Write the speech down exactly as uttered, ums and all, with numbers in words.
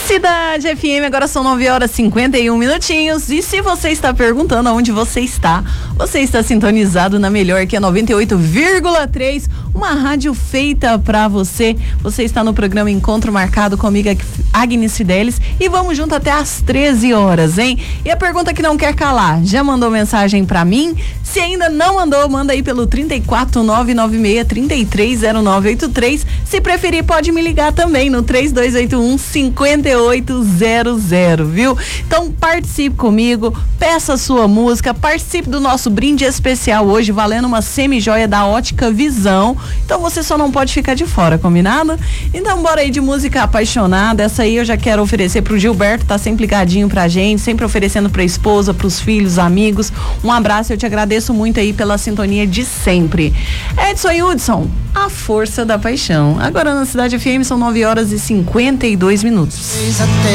Cidade F M, agora são nove horas e cinquenta e um minutinhos. E se você está perguntando aonde você está, você está sintonizado na melhor, que é noventa e oito vírgula três, uma rádio feita pra você. Você está no programa Encontro Marcado comigo, Agnes Fidelis, e vamos junto até às treze horas, hein? E a pergunta que não quer calar, já mandou mensagem pra mim? Se ainda não mandou, manda aí pelo trinta e quatro, nove nove seis, trinta e três zero nove oito três. Se preferir, pode me ligar também no três dois oito um, cinco oito zero zero, viu? Então participe comigo, peça a sua música, participe do nosso brinde especial hoje, valendo uma semi-joia da Ótica Visão. Então você só não pode ficar de fora, combinado? Então bora aí de música apaixonada. Essa aí eu já quero oferecer pro Gilberto, tá sempre ligadinho pra gente, sempre oferecendo pra esposa, pros filhos, amigos. Um abraço, eu te agradeço muito aí pela sintonia de sempre. Edson e Hudson, a força da paixão. Agora na Cidade F M são nove horas e cinquenta e dois minutos.